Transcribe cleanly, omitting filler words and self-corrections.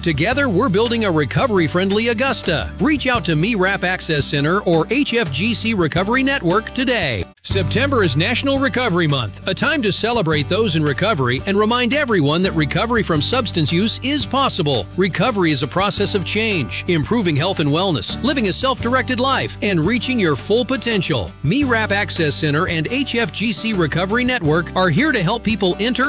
Together, we're building a recovery-friendly Augusta. Reach out to MeWrap Access Center or HFGC Recovery Network today. September is National Recovery Month, a time to celebrate those in recovery and remind everyone that recovery from substance use is possible. Recovery is a process of change, improving health and wellness, living a self-directed life, and reaching your full potential. MeWrap Access Center and HFGC Recovery Network are here to help people enter